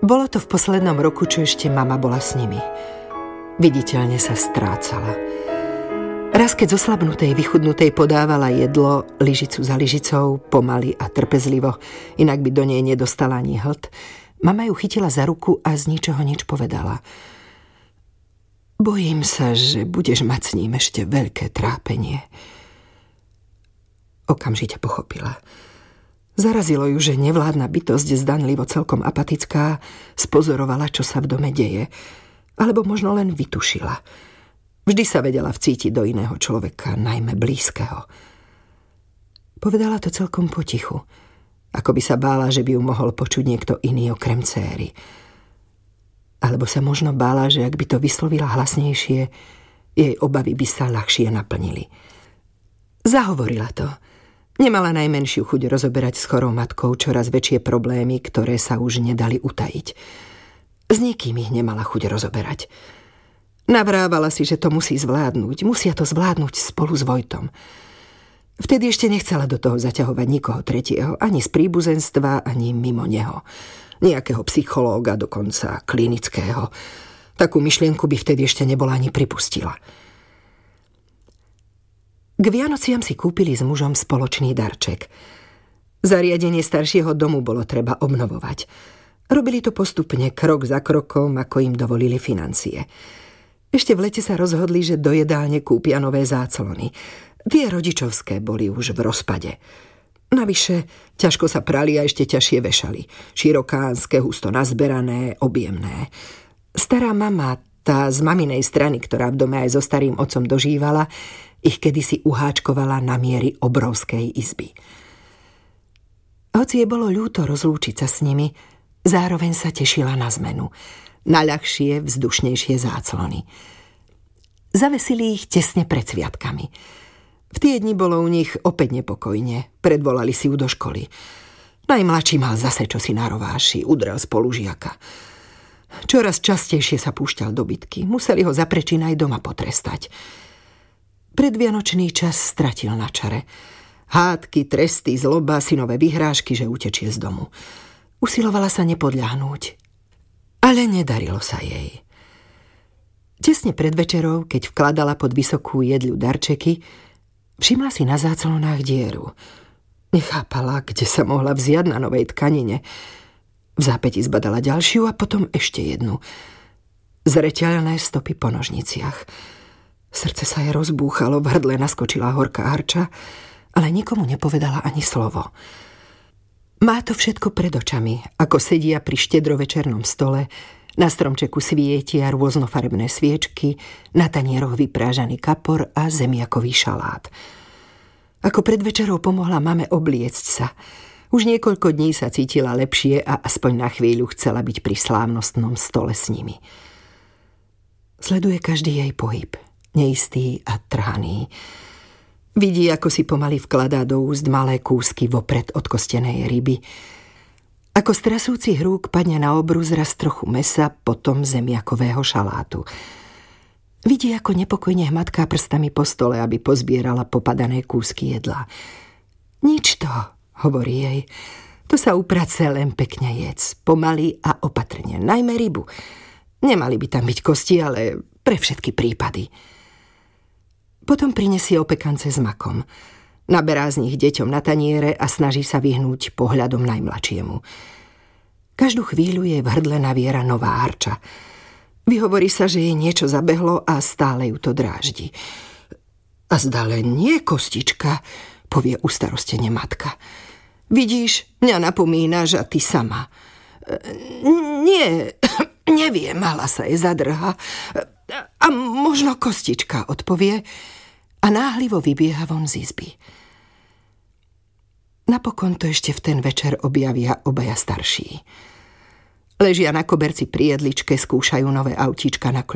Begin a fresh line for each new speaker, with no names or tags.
Bolo to v poslednom roku, čo ešte mama bola s nimi. Viditeľne sa strácala. Raz, keď zoslabnutej, vychudnutej podávala jedlo lyžicu za lyžicou, pomaly a trpezlivo, inak by do nej nedostala ani hĺd, mama ju chytila za ruku a z ničoho nič povedala. Bojím sa, že budeš mať s ním ešte veľké trápenie. Okamžite pochopila. Zarazilo ju, že nevládna bytosť, zdanlivo celkom apatická, spozorovala, čo sa v dome deje, alebo možno len vytušila. Vždy sa vedela vcítiť do iného človeka, najmä blízkeho. Povedala to celkom potichu, ako by sa bála, že by ju mohol počuť niekto iný okrem céry. Alebo sa možno bála, že ak by to vyslovila hlasnejšie, jej obavy by sa ľahšie naplnili. Zahovorila to. Nemala najmenšiu chuť rozoberať s chorou matkou čoraz väčšie problémy, ktoré sa už nedali utajiť. S nikým ich nemala chuť rozoberať. Navrávala si, že to musí zvládnuť. Musia to zvládnuť spolu s Vojtom. Vtedy ešte nechcela do toho zaťahovať nikoho tretieho, ani z príbuzenstva, ani mimo neho. Nejakého psychológa, dokonca klinického. Takú myšlienku by vtedy ešte nebola ani pripustila. K Vianociam si kúpili s mužom spoločný darček. Zariadenie staršieho domu bolo treba obnovovať. Robili to postupne, krok za krokom, ako im dovolili financie. Ešte v lete sa rozhodli, že do jedálne kúpia nové záclony. Tie rodičovské boli už v rozpade. Navyše, ťažko sa prali a ešte ťažšie vešali. Širokánske, husto nazberané, objemné. Stará mama, tá z maminej strany, ktorá v dome aj so starým otcom dožívala, ich kedysi uháčkovala na miery obrovskej izby. Hoci jej bolo ľúto rozlúčiť sa s nimi, zároveň sa tešila na zmenu, na ľahšie, vzdušnejšie záclony. Zavesili ich tesne pred sviatkami. V tie dni bolo u nich opäť nepokojne, predvolali si ju do školy. Najmladší mal zase čosi na rováši, udrel spolužiaka. Čoraz častejšie sa púšťal do bitky, museli ho za prečin aj doma potrestať. Predvianočný čas stratil na čare. Hádky, tresty, zloba, synové vyhrážky, že utečie z domu. Usilovala sa nepodľahnúť. Ale nedarilo sa jej. Tesne pred večerou, keď vkladala pod vysokú jedľu darčeky, všimla si na záclonách dieru. Nechápala, kde sa mohla vziať na novej tkanine. V zápäti zbadala ďalšiu a potom ešte jednu. Zreteľné stopy po nožniciach. Srdce sa jej rozbúchalo, v hrdle naskočila horká harča, ale nikomu nepovedala ani slovo. Má to všetko pred očami, ako sedia pri štedrovečernom stole, na stromčeku svietia rôznofarebné sviečky, na tanieroch vyprážaný kapor a zemiakový šalát. Ako pred večerou pomohla mame obliecť sa. Už niekoľko dní sa cítila lepšie a aspoň na chvíľu chcela byť pri slávnostnom stole s nimi. Sleduje každý jej pohyb, neistý a trhaný. Vidí, ako si pomaly vkladá do úst malé kúsky vopred odkostenej ryby. Ako z trasúcich rúk padne na obrus raz trochu mesa, potom zemiakového šalátu. Vidí, ako nepokojne hmatká prstami po stole, aby pozbierala popadané kúsky jedla. Nič to, hovorí jej. To sa uprace, len pekne jedz, pomaly a opatrne, najmä rybu. Nemali by tam byť kosti, ale pre všetky prípady. Potom prinesie opekance s makom. Naberá z nich deťom na taniere a snaží sa vyhnúť pohľadom najmladšiemu. Každú chvíľu jej v hrdle naviera nová harča. Vyhovorí sa, že jej niečo zabehlo a stále ju to dráždi. A zdá len nie, kostička, povie ustarostene matka. Vidíš, mňa napomínaš a ty sama. Nie, neviem, hlasa jej zadrha. A možno kostička, odpovie a náhlivo vybieha von z izby. Napokon to ešte v ten večer objavia obaja starší. Ležia na koberci pri jedličke, skúšajú nové autíčka na